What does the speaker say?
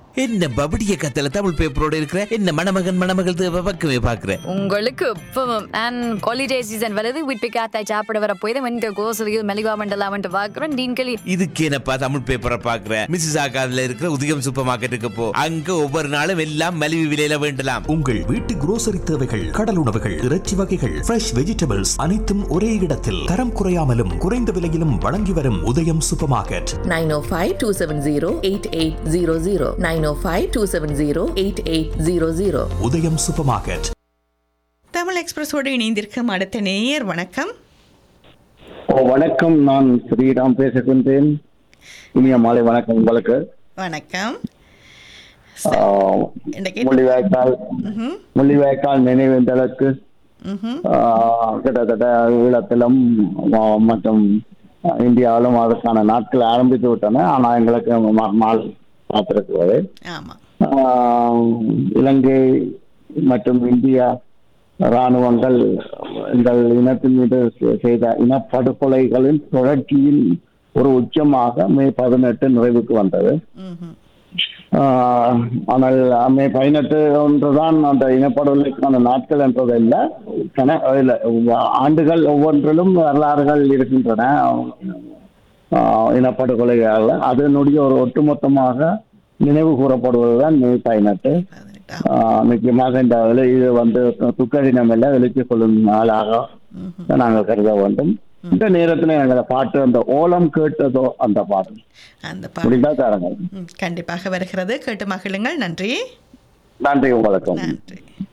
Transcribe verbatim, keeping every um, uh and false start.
என்ன பபடிய கத்தல தமிழ் பேப்பரோட இருக்கிற என்ன மணமகன் மணமகள் பக்கமே பாக்குறேன். உங்களுக்கு இப்பவும் அண்ட் ஹாலிடே சீசன் வருது வீட்டு காத்தாய் சாப்பிட வர போய் தான் வந்து கோசலியும் மெலிவா மண்டலாமன்ட்டு பாக்குறேன். நீங்களே இதுக்கு என்னப்பா தமிழ் பேப்பரை பாக்குறேன். மிஸ்ஸஸ் ஆகாதுல இருக்கிற உதயம் சூப்பர் மார்க்கெட்டுக்கு போ, அங்க ஒவ்வொரு நாளும் எல்லாம் மலிவு விலையில வேண்டலாம். உங்கள் வீட்டு குரோசரி தேவைகள், கடல் உணவுகள், இறைச்சி வகைகள், ஃப்ரெஷ் வெஜிடபிள்ஸ் அனைத்தும் ஒரே இடத்தில் தரம் குறையாமலும் குறைந்த விலையிலும் வழங்கி வரும் உதயம் super market. nine oh five, two seven zero, eight eight zero zero nine oh five, two seven zero, eight eight zero zero. உதயம் சூப்பர் மார்க்கெட். தமிழ் எக்ஸ்பிரஸோடு இணைந்திருக்கும் அடுத்த நேயர் வணக்கம். வணக்கம், நான் ஸ்ரீராம் பேசுகின்றேன். இனிய மாலை வணக்கம் உங்களுக்கு. வணக்கம். முள்ளிவாய்க்கால் முள்ளிவாய்க்கால் நினைவேந்தலுக்கு கிட்டத்தட்ட ஈழத்திலும் மற்றும் இந்தியாவிலும் அதற்கான நாட்கள் ஆரம்பித்து விட்டன. ஆனால் எங்களுக்கு மறுநாள் பார்த்திருக்கிறது. இலங்கை மற்றும் இந்தியா இராணுவங்கள் எங்கள் இனத்தின் மீது செய்த இனப்படுகொலைகளின் தொடர்ச்சியின் ஒரு உச்சமாக மே பதினெட்டு நிறைவுக்கு வந்தது. ஆனால் மே பதினெட்டு ஒன்றுதான் அந்த இனப்படுகொலைக்கான நாட்கள் என்றது இல்லை. ஆண்டுகள் ஒவ்வொன்றிலும் வரலாறுகள் இருக்கின்றன இனப்படுகொலைகள். அதனுடைய ஒரு ஒட்டுமொத்தமாக நினைவு கூறப்படுவதுதான் மே பதினெட்டு. முக்கியமாக இந்த இது வந்து துக்க தினம் எல்லாம் வெளிச்சு கொள்ளும் நாளாக நாங்கள் கருத வேண்டும். இந்த நேரத்தில் எங்களை பாட்டு அந்த ஓலம் கேட்டதோ அந்த பாட்டு அந்த பாட்டு கண்டிப்பாக வருகிறது. கேட்டு மகிழுங்கள். நன்றி. நன்றி உங்களுக்கு. நன்றி.